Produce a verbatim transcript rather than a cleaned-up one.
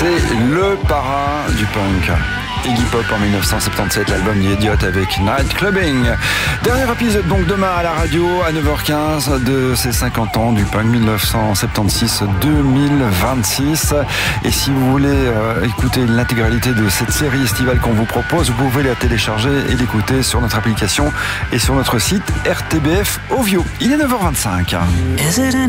C'est le parrain du punk. Iggy Pop en dix-neuf cent soixante-dix-sept, l'album The Idiot avec Night Clubbing. Dernier épisode donc demain à la radio à neuf heures quinze de ces cinquante ans du punk dix-neuf cent soixante-seize deux mille vingt-six. Et si vous voulez euh, écouter l'intégralité de cette série estivale qu'on vous propose, vous pouvez la télécharger et l'écouter sur notre application et sur notre site R T B F Ovio. Il est neuf heures vingt-cinq.